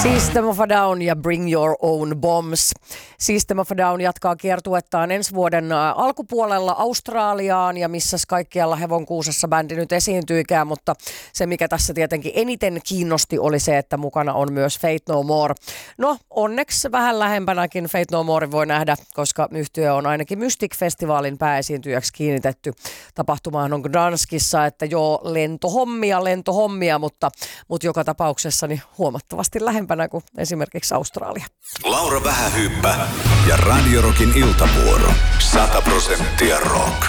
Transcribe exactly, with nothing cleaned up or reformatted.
System of a Down ja Bring Your Own Bombs. System of a Down jatkaa kiertuettaan ensi vuoden alkupuolella Australiaan ja missäs kaikkialla hevonkuusessa bändi nyt esiintyikään, mutta se mikä tässä tietenkin eniten kiinnosti oli se, että mukana on myös Faith No More. No onneksi vähän lähempänäkin Faith No More voi nähdä, koska yhtye on ainakin Mystic-festivaalin pääesiintyjäksi kiinnitetty. Tapahtumaan on Gdanskissa, että joo lentohommia, lentohommia, mutta, mutta joka tapauksessa niin huomattavasti lähempänä kuin esimerkiksi Australia. Laura Vähähyyppä ja Radio Rockin iltavuoro. sata prosenttia rock.